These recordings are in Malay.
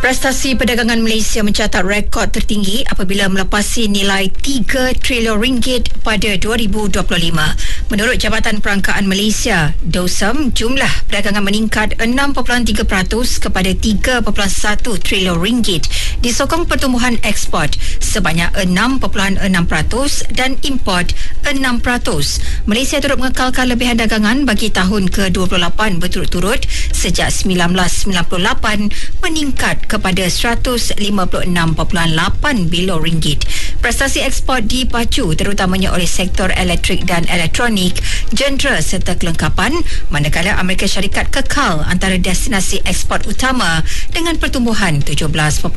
Prestasi perdagangan Malaysia mencatat rekod tertinggi apabila melepasi nilai 3 trilion ringgit pada 2025. Menurut Jabatan Perangkaan Malaysia, DOSM, jumlah perdagangan meningkat 6.3% kepada 3.1 trilion ringgit disokong pertumbuhan ekspor sebanyak 6.6% dan import 6%. Malaysia turut mengekalkan lebihan dagangan bagi tahun ke-28 berturut-turut sejak 1998 meningkat kepada 156.8 bilion ringgit. Prestasi ekspor dipacu terutamanya oleh sektor elektrik dan elektronik, jentera serta kelengkapan, manakala Amerika Syarikat kekal antara destinasi ekspor utama dengan pertumbuhan 17.5%.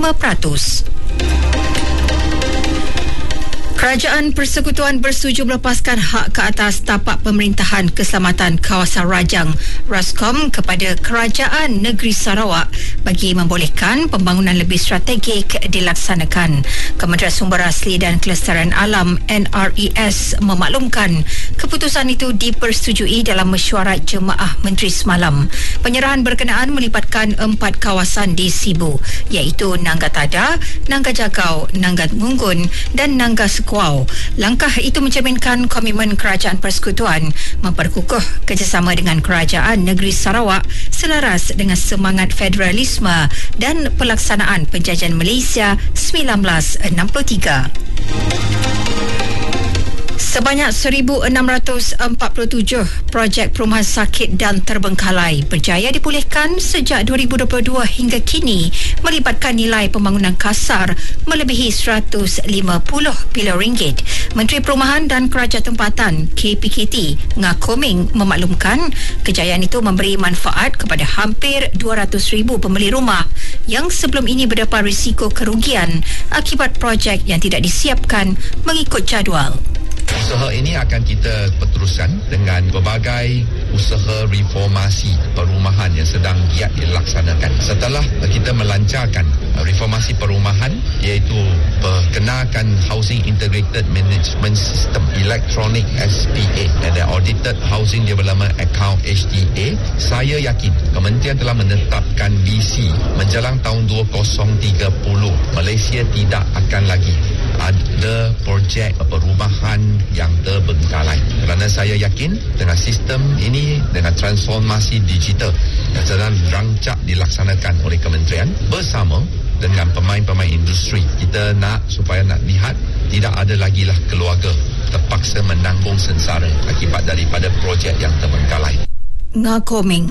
Kerajaan Persekutuan bersetuju melepaskan hak ke atas tapak pemerintahan keselamatan kawasan Rajang RASCOM kepada Kerajaan Negeri Sarawak bagi membolehkan pembangunan lebih strategik dilaksanakan. Kementerian Sumber Asli dan Kelestarian Alam NRES memaklumkan keputusan itu dipersetujui dalam mesyuarat Jemaah Menteri semalam. Penyerahan berkenaan melibatkan 4 kawasan di Sibu, iaitu Nangga Tada, Nangga Jagau, Nangga Munggun dan Nangga Sekuau. Langkah itu mencerminkan komitmen Kerajaan Persekutuan memperkukuh kerjasama dengan Kerajaan Negeri Sarawak selaras dengan semangat federalisme dan pelaksanaan penjajahan Malaysia 1963. Sebanyak 1,647 projek perumahan sakit dan terbengkalai berjaya dipulihkan sejak 2022 hingga kini, melibatkan nilai pembangunan kasar melebihi 150 bilion ringgit. Menteri Perumahan dan Kerajaan Tempatan KPKT Ngakoming memaklumkan kejayaan itu memberi manfaat kepada hampir 200,000 pembeli rumah yang sebelum ini berdepan risiko kerugian akibat projek yang tidak disiapkan mengikut jadual. Usaha ini akan kita teruskan dengan berbagai usaha reformasi perumahan yang sedang giat dilaksanakan. Setelah kita melancarkan reformasi perumahan, iaitu perkenalkan Housing Integrated Management System Electronic SPA dan Audited Housing Development Account HDA, saya yakin Kementerian telah menetapkan visi menjelang tahun 2030 Malaysia tidak akan lagi ada projek perumahan yang terbengkalai. Kerana saya yakin dengan sistem ini, dengan transformasi digital yang sedang rancak dilaksanakan oleh kementerian bersama dengan pemain-pemain industri, kita nak supaya nak lihat tidak ada lagi lah keluarga terpaksa menanggung sengsara akibat daripada projek yang terbengkalai. Ngakoming.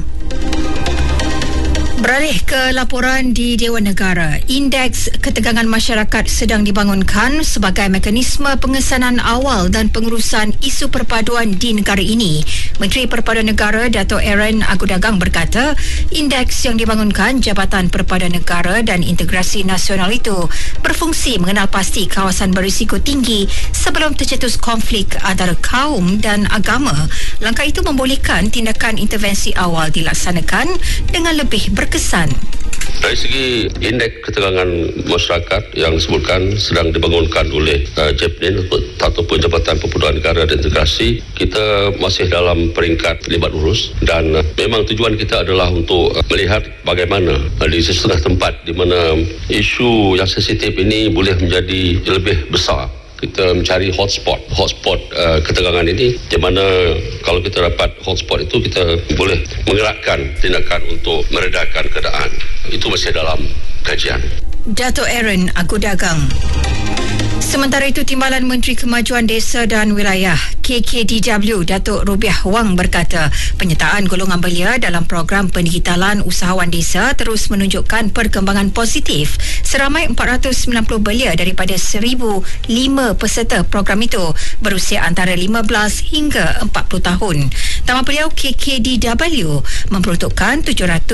Beralih ke laporan di Dewan Negara, indeks ketegangan masyarakat sedang dibangunkan sebagai mekanisme pengesanan awal dan pengurusan isu perpaduan di negara ini. Menteri Perpaduan Negara Dato' Aaron Agudagang berkata, indeks yang dibangunkan Jabatan Perpaduan Negara dan Integrasi Nasional itu berfungsi mengenal pasti kawasan berisiko tinggi sebelum tercetus konflik antara kaum dan agama. Langkah itu membolehkan tindakan intervensi awal dilaksanakan dengan lebih berkesan. Dari segi indeks ketegangan masyarakat yang disebutkan sedang dibangunkan oleh JPN ataupun Jabatan Perpaduan Negara dan Integrasi, kita masih dalam peringkat 5 lurus dan memang tujuan kita adalah untuk melihat bagaimana di setengah tempat di mana isu yang sensitif ini boleh menjadi lebih besar. Kita mencari hotspot ketegangan ini, di mana kalau kita dapat hotspot itu, kita boleh menggerakkan tindakan untuk meredakan keadaan. Itu masih dalam kajian. Dato' Aaron Agudagang. Sementara itu, Timbalan Menteri Kemajuan Desa dan Wilayah KKDW Datuk Rubiah Wang berkata penyertaan golongan belia dalam program pendigitalan usahawan desa terus menunjukkan perkembangan positif. Seramai 490 belia daripada 1,005 peserta program itu berusia antara 15 hingga 40 tahun. Tambah beliau, KKDW memperuntukkan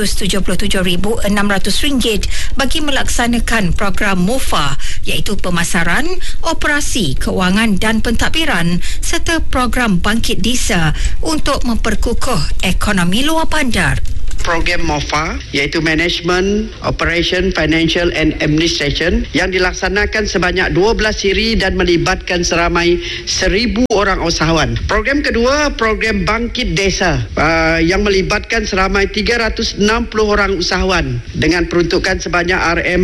RM777,600 bagi melaksanakan program MOFA, iaitu pemasaran, operasi, keuangan dan pentadbiran serta program bangkit desa untuk memperkukuh ekonomi luar bandar. program MOFA, iaitu Management, Operation, Financial and Administration, yang dilaksanakan sebanyak 12 siri dan melibatkan seramai 1,000 orang usahawan. Program kedua, program Bangkit Desa, yang melibatkan seramai 360 orang usahawan dengan peruntukan sebanyak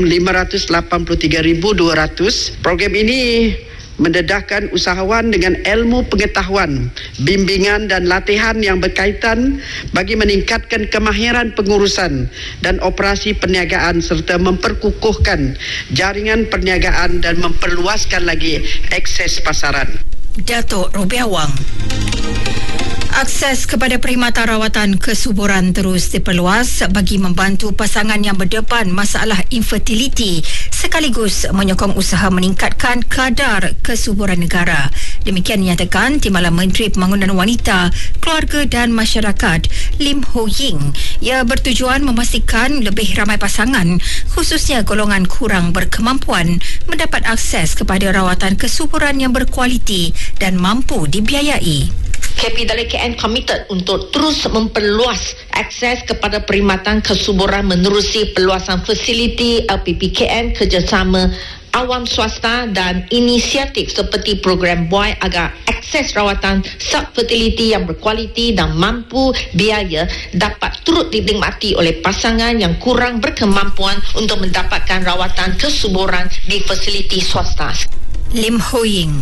RM583,200. Program ini mendedahkan usahawan dengan ilmu pengetahuan, bimbingan dan latihan yang berkaitan bagi meningkatkan kemahiran pengurusan dan operasi perniagaan serta memperkukuhkan jaringan perniagaan dan memperluaskan lagi akses pasaran. Datuk Robiah Wang. Akses kepada perkhidmatan rawatan kesuburan terus diperluas bagi membantu pasangan yang berdepan masalah infertiliti sekaligus menyokong usaha meningkatkan kadar kesuburan negara. Demikian dinyatakan Timbalan Menteri Pembangunan Wanita, Keluarga dan Masyarakat Lim Ho Ying. Ia bertujuan memastikan lebih ramai pasangan, khususnya golongan kurang berkemampuan, mendapat akses kepada rawatan kesuburan yang berkualiti dan mampu dibiayai. KPWKN komited untuk terus memperluas akses kepada perkhidmatan kesuburan menerusi perluasan fasiliti LPPKN kerjasama awam swasta dan inisiatif seperti program BOY agar akses rawatan subfertility yang berkualiti dan mampu biaya dapat turut dinikmati oleh pasangan yang kurang berkemampuan untuk mendapatkan rawatan kesuburan di fasiliti swasta. Lim Ho Ying.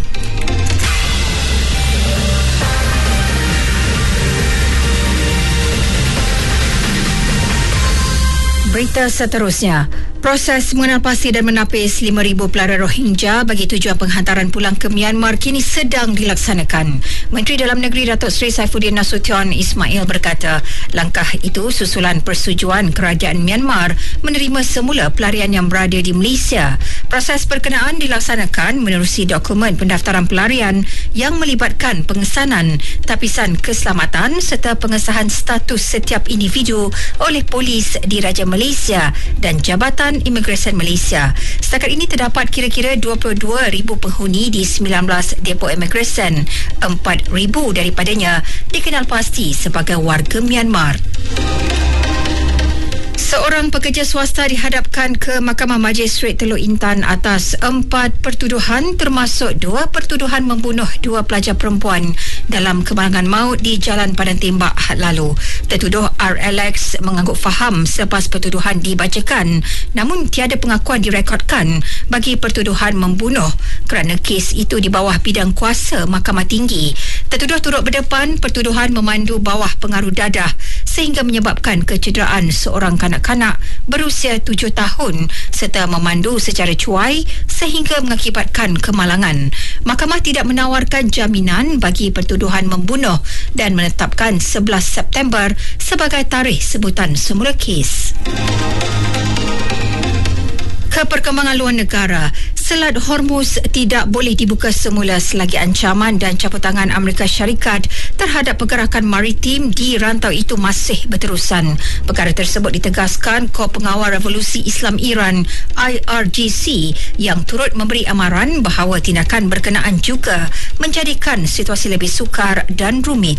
Berita seterusnya. Proses mengenalpasti dan menapis 5,000 pelara Rohingya bagi tujuan penghantaran pulang ke Myanmar kini sedang dilaksanakan. Menteri Dalam Negeri Datuk Seri Saifuddin Nasution Ismail berkata, langkah itu susulan persetujuan kerajaan Myanmar menerima semula pelarian yang berada di Malaysia. Proses berkenaan dilaksanakan menerusi dokumen pendaftaran pelarian yang melibatkan pengesanan, tapisan keselamatan serta pengesahan status setiap individu oleh polis diraja Malaysia dan Jabatan Imigresen Malaysia. Setakat ini terdapat kira-kira 22,000 penghuni di 19 depo imigresen. 4,000 daripadanya dikenal pasti sebagai warga Myanmar. Seorang pekerja swasta dihadapkan ke Mahkamah Majistret Teluk Intan atas 4 pertuduhan termasuk 2 pertuduhan membunuh 2 pelajar perempuan dalam kemalangan maut di Jalan Padang Tembak had lalu. Tertuduh RLX mengangguk faham selepas pertuduhan dibacakan, namun tiada pengakuan direkodkan bagi pertuduhan membunuh kerana kes itu di bawah bidang kuasa Mahkamah Tinggi. Tertuduh turut berdepan pertuduhan memandu bawah pengaruh dadah sehingga menyebabkan kecederaan seorang kanak-kanak berusia 7 tahun serta memandu secara cuai sehingga mengakibatkan kemalangan. Mahkamah tidak menawarkan jaminan bagi pertuduhan membunuh dan menetapkan 11 September sebagai tarikh sebutan semula kes. Ke perkembangan luar negara, Selat Hormuz tidak boleh dibuka semula selagi ancaman dan campurtangan Amerika Syarikat terhadap pergerakan maritim di rantau itu masih berterusan. Perkara tersebut ditegaskan Kor Pengawal Revolusi Islam Iran IRGC yang turut memberi amaran bahawa tindakan berkenaan juga menjadikan situasi lebih sukar dan rumit.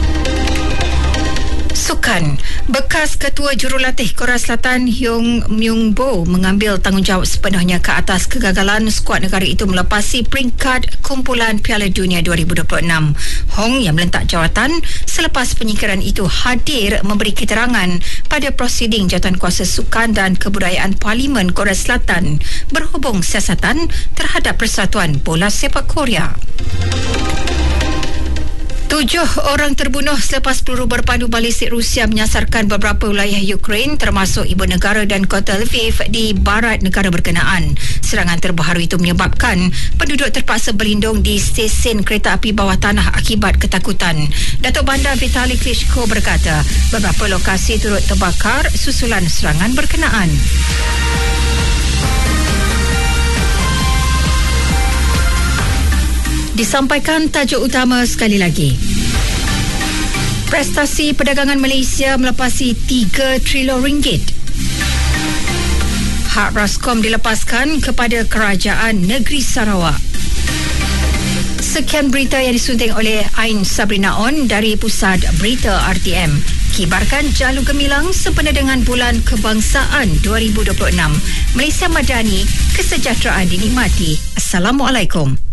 Sukan. Bekas Ketua Jurulatih Korea Selatan Hyung Myung-bo mengambil tanggungjawab sepenuhnya ke atas kegagalan skuad negara itu melepasi peringkat kumpulan Piala Dunia 2026. Hong yang melentak jawatan selepas penyingkiran itu hadir memberi keterangan pada prosiding Jawatankuasa Sukan dan Kebudayaan Parlimen Korea Selatan berhubung siasatan terhadap Persatuan Bola Sepak Korea. 7 orang terbunuh selepas peluru berpandu balistik Rusia menyasarkan beberapa wilayah Ukraine termasuk ibu negara dan kota Lviv di barat negara berkenaan. Serangan terbaru itu menyebabkan penduduk terpaksa berlindung di stesen kereta api bawah tanah akibat ketakutan. Datuk Bandar Vitali Klitschko berkata beberapa lokasi turut terbakar susulan serangan berkenaan. Disampaikan tajuk utama sekali lagi. Prestasi perdagangan Malaysia melepasi 3 trilion ringgit. Hak Raskom dilepaskan kepada Kerajaan Negeri Sarawak. Sekian berita yang disunting oleh Ain Sabrina On dari Pusat Berita RTM. Kibarkan Jalur Gemilang sempena dengan Bulan Kebangsaan 2026. Malaysia Madani, kesejahteraan dinikmati. Assalamualaikum.